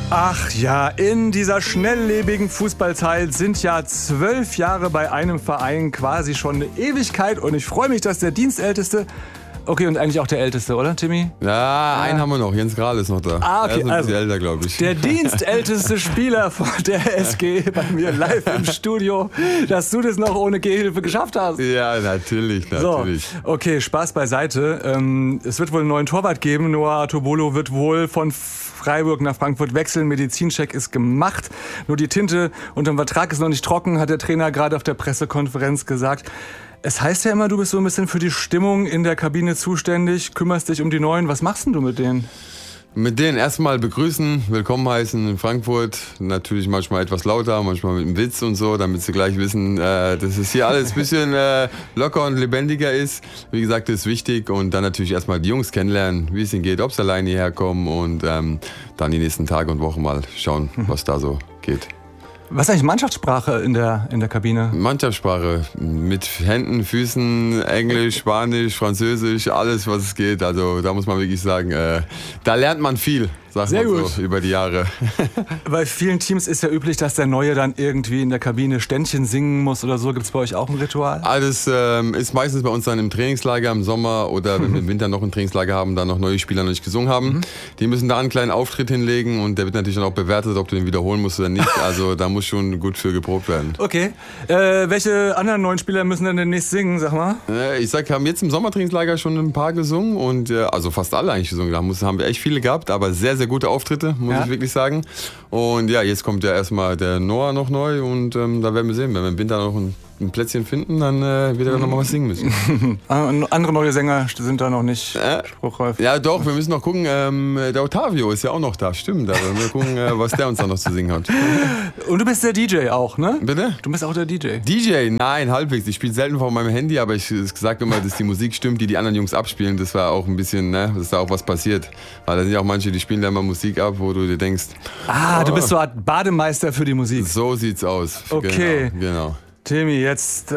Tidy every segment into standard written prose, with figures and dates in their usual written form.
Ach ja, in dieser schnelllebigen Fußballzeit sind ja 12 Jahre bei einem Verein quasi schon eine Ewigkeit. Und ich freue mich, dass der Dienstälteste, okay, und eigentlich auch der Älteste, oder Timmy? Ja, einen haben wir noch. Jens Grahl ist noch da. Ah, okay. Er ist ein bisschen älter, glaube ich. Der dienstälteste Spieler von der SG bei mir live im Studio, dass du das noch ohne Gehhilfe geschafft hast. Ja, natürlich. So, okay, Spaß beiseite. Es wird wohl einen neuen Torwart geben. Noah Tobolo wird wohl von Freiburg nach Frankfurt wechseln. Medizincheck ist gemacht. Nur die Tinte unterm Vertrag ist noch nicht trocken, hat der Trainer gerade auf der Pressekonferenz gesagt. Es heißt ja immer, du bist so ein bisschen für die Stimmung in der Kabine zuständig, kümmerst dich um die Neuen. Was machst denn du mit denen? Mit denen erstmal begrüßen, willkommen heißen in Frankfurt. Natürlich manchmal etwas lauter, manchmal mit einem Witz und so, damit sie gleich wissen, dass es hier alles ein bisschen locker und lebendiger ist. Wie gesagt, das ist wichtig. Und dann natürlich erstmal die Jungs kennenlernen, wie es ihnen geht, ob sie alleine hierher kommen. Und dann die nächsten Tage und Wochen mal schauen, was da so geht. Was ist eigentlich Mannschaftssprache in der Kabine? Mannschaftssprache mit Händen, Füßen, Englisch, Spanisch, Französisch, alles was es geht. Also da muss man wirklich sagen, da lernt man viel, sagt Sehr man gut. so, über die Jahre. Bei vielen Teams ist ja üblich, dass der Neue dann irgendwie in der Kabine Ständchen singen muss oder so. Gibt es bei euch auch ein Ritual? Alles ist meistens bei uns dann im Trainingslager im Sommer oder wenn wir im Winter noch ein Trainingslager haben, dann noch neue Spieler noch nicht gesungen haben. Die müssen da einen kleinen Auftritt hinlegen und der wird natürlich dann auch bewertet, ob du den wiederholen musst oder nicht. Also da muss schon gut für geprobt werden. Okay. Welche anderen neuen Spieler müssen denn demnächst singen, sag mal? Ich sag, haben jetzt im Sommertrainingslager schon ein paar gesungen und also fast alle eigentlich gesungen. Da haben wir echt viele gehabt, aber sehr, sehr gute Auftritte, muss ich wirklich sagen. Und ja, jetzt kommt ja erstmal der Noah noch neu und da werden wir sehen, wenn wir im Winter noch ein Plätzchen finden, dann wird er noch mal was singen müssen. Andere neue Sänger sind da noch nicht spruchreif. Ja doch, wir müssen noch gucken, der Ottavio ist ja auch noch da, stimmt. Aber wir gucken, was der uns da noch zu singen hat. Und du bist der DJ auch, ne? Bitte? Du bist auch der DJ. DJ? Nein, halbwegs. Ich spiele selten vor meinem Handy, aber ich sage immer, dass die Musik stimmt, die anderen Jungs abspielen. Das war auch ein bisschen, dass da auch was passiert. Weil da sind ja auch manche, die spielen da immer Musik ab, wo du dir denkst... Du bist so eine Art Bademeister für die Musik. So sieht's aus. Okay. Genau. Timmy, jetzt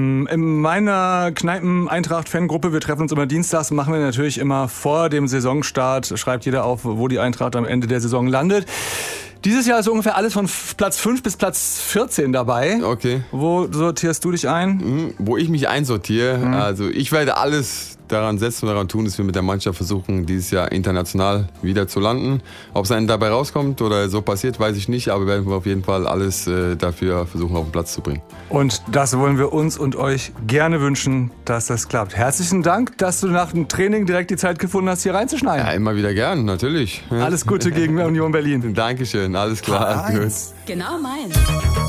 in meiner Kneipen-Eintracht-Fangruppe, wir treffen uns immer dienstags, machen wir natürlich immer vor dem Saisonstart, schreibt jeder auf, wo die Eintracht am Ende der Saison landet. Dieses Jahr ist ungefähr alles von Platz 5 bis Platz 14 dabei. Okay. Wo sortierst du dich ein? Wo ich mich einsortiere, also ich werde alles daran setzen und daran tun, dass wir mit der Mannschaft versuchen, dieses Jahr international wieder zu landen. Ob es einem dabei rauskommt oder so passiert, weiß ich nicht, aber werden wir auf jeden Fall alles dafür versuchen, auf den Platz zu bringen. Und das wollen wir uns und euch gerne wünschen, dass das klappt. Herzlichen Dank, dass du nach dem Training direkt die Zeit gefunden hast, hier reinzuschneiden. Ja, immer wieder gern, natürlich. Alles Gute gegen Union Berlin. Dankeschön, alles klar. Genau meins.